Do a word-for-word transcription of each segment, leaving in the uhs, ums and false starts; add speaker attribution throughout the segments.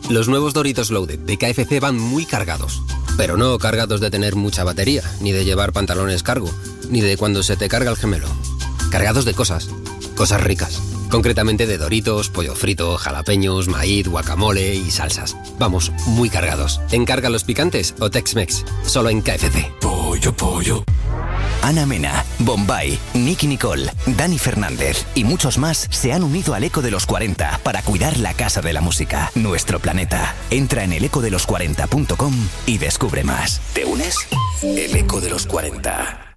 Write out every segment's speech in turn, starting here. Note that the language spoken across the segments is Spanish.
Speaker 1: Los nuevos Doritos Loaded de K F C van muy cargados. Pero no cargados de tener mucha batería, ni de llevar pantalones cargo, ni de cuando se te carga el gemelo. Cargados de cosas. Cosas ricas. Concretamente de Doritos, pollo frito, jalapeños, maíz, guacamole y salsas. Vamos, muy cargados. Encarga los picantes o Tex-Mex. Solo en K F C.
Speaker 2: Pollo, pollo.
Speaker 3: Ana Mena, Bombay, Nicky Nicole, Dani Fernández y muchos más se han unido al Eco de los cuarenta para cuidar la casa de la música, nuestro planeta. Entra en el eco de los cuarenta punto com y descubre más. ¿Te unes? El Eco de los cuarenta.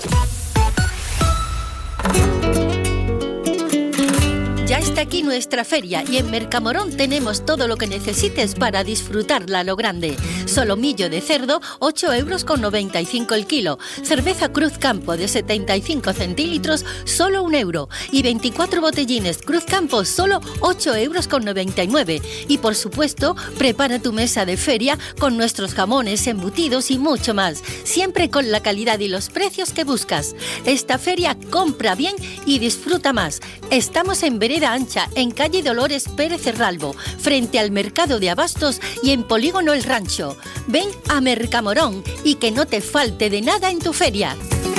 Speaker 4: Ya está aquí nuestra feria y en Mercamorón tenemos todo lo que necesites para disfrutarla a lo grande. Solomillo de cerdo, ocho euros con noventa y cinco el kilo. Cerveza Cruz Campo de setenta y cinco centilitros, solo un euro. Y veinticuatro botellines Cruz Campo, solo ocho euros con noventa y nueve. Y por supuesto, prepara tu mesa de feria con nuestros jamones, embutidos y mucho más. Siempre con la calidad y los precios que buscas. Esta feria compra bien y disfruta más. Estamos en Vereda Ancha, en calle Dolores Pérez Cerralbo, frente al Mercado de Abastos y en Polígono El Rancho. Ven a Mercamorón y que no te falte de nada en tu feria.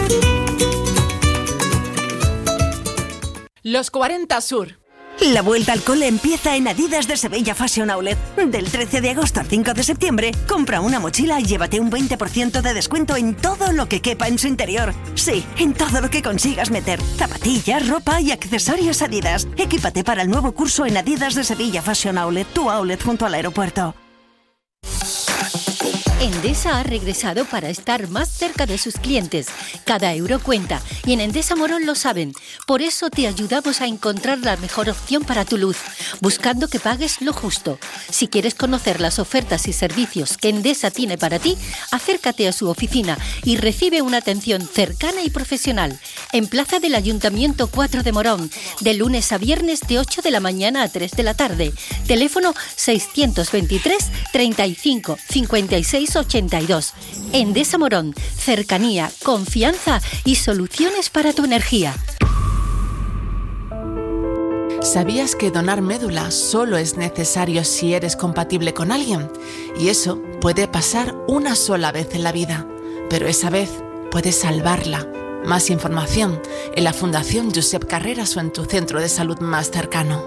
Speaker 5: Los cuarenta Sur.
Speaker 6: La vuelta al cole empieza en Adidas de Sevilla Fashion Outlet. Del trece de agosto al cinco de septiembre, compra una mochila y llévate un veinte por ciento de descuento en todo lo que quepa en su interior. Sí, en todo lo que consigas meter. Zapatillas, ropa y accesorios Adidas. Equípate para el nuevo curso en Adidas de Sevilla Fashion Outlet, tu outlet junto al aeropuerto.
Speaker 4: Endesa ha regresado para estar más cerca de sus clientes. Cada euro cuenta y en Endesa Morón lo saben. Por eso te ayudamos a encontrar la mejor opción para tu luz, buscando que pagues lo justo. Si quieres conocer las ofertas y servicios que Endesa tiene para ti, acércate a su oficina y recibe una atención cercana y profesional. En Plaza del Ayuntamiento cuatro de Morón, de lunes a viernes de ocho de la mañana a tres de la tarde. Teléfono seiscientos veintitrés, treinta y cinco, cincuenta y seis ochenta y dos. Endesa Morón, cercanía, confianza y soluciones para tu energía.
Speaker 5: ¿Sabías que donar médula solo es necesario si eres compatible con alguien? Y eso puede pasar una sola vez en la vida, pero esa vez puedes salvarla. Más información en la Fundación Josep Carreras o en tu centro de salud más cercano.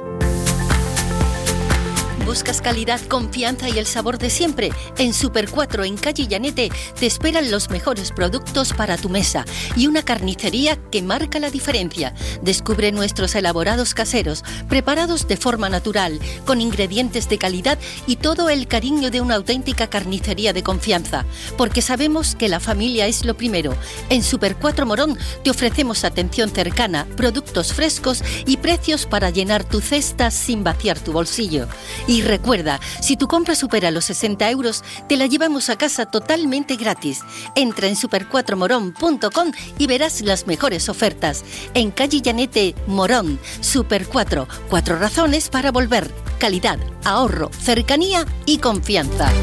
Speaker 4: ¿Buscas calidad, confianza y el sabor de siempre? En Super cuatro, en calle Llanete, te esperan los mejores productos para tu mesa y una carnicería que marca la diferencia. Descubre nuestros elaborados caseros, preparados de forma natural, con ingredientes de calidad y todo el cariño de una auténtica carnicería de confianza. Porque sabemos que la familia es lo primero. En Super cuatro Morón te ofrecemos atención cercana, productos frescos y precios para llenar tu cesta sin vaciar tu bolsillo. Y recuerda, si tu compra supera los sesenta euros, te la llevamos a casa totalmente gratis. Entra en super cuatro morón punto com y verás las mejores ofertas. En calle Llanete, Morón, Super cuatro. Cuatro razones para volver. Calidad, ahorro, cercanía y confianza.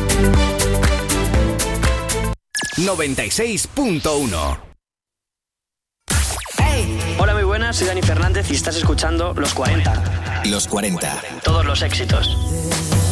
Speaker 3: noventa y seis punto uno.
Speaker 7: Hola, muy buenas, soy Dani Fernández y estás escuchando Los cuarenta.
Speaker 3: Los cuarenta.
Speaker 7: Todos los éxitos.